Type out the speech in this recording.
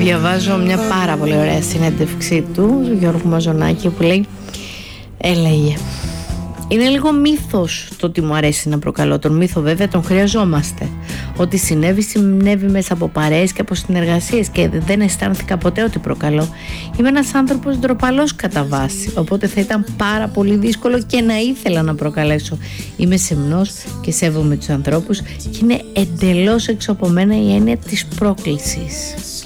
Διαβάζω μια πάρα πολύ ωραία συνέντευξή του Γιώργου Μαζονάκη που λέει, έλεγε, είναι λίγο μύθος το ότι μου αρέσει να προκαλώ. Τον μύθο βέβαια τον χρειαζόμαστε. Ό,τι συνέβη μέσα από παρέες και από συνεργασίες και δεν αισθάνθηκα ποτέ ότι προκαλώ. Είμαι ένας άνθρωπος ντροπαλός κατά βάση, οπότε θα ήταν πάρα πολύ δύσκολο και να ήθελα να προκαλέσω. Είμαι σεμνός και σέβομαι τους ανθρώπους και είναι εντελώς έξω από μένα η έννοια της πρόκλησης.